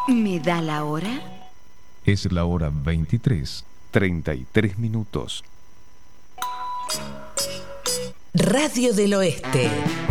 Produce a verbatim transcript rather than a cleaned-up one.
¿Me da la hora? Es la hora veintitrés, treinta y tres minutos. Radio del Oeste.